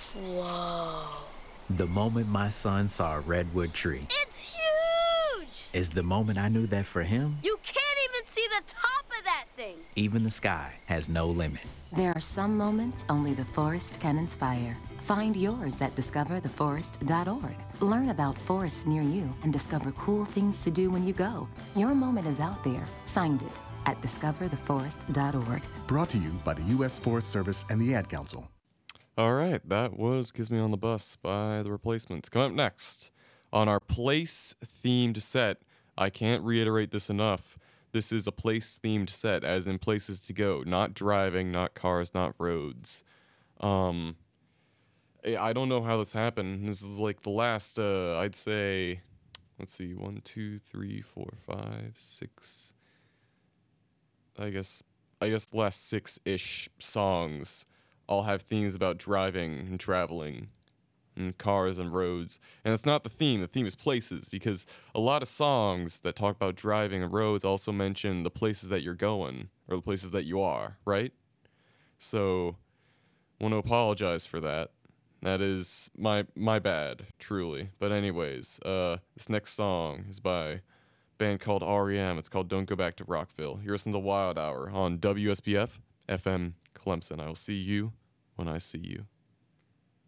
Whoa. The moment my son saw a redwood tree It's huge! is the moment I knew that for him, You can't even see the top of that thing. even the sky has no limit. There are some moments only the forest can inspire. Find yours at discovertheforest.org. Learn about forests near you and discover cool things to do when you go. Your moment is out there. Find it at discovertheforest.org. Brought to you by the U.S. Forest Service and the Ad Council. All right, that was Kiss Me on the Bus by The Replacements. Coming up next on our place-themed set, I can't reiterate this enough. This is a place-themed set, as in places to go, not driving, not cars, not roads. I don't know how this happened. This is like the last, I'd say, let's see, 1, 2, 3, 4, 5, 6. I guess the last 6-ish songs all have themes about driving and traveling and cars and roads. And it's not the theme. The theme is places, because a lot of songs that talk about driving and roads also mention the places that you're going or the places that you are, right? So I want to apologize for that. That is my bad, truly. But anyways, this next song is by a band called REM. It's called Don't Go Back to Rockville. You're listening to Wild Hour on WSPF FM Clemson. I will see you when I see you.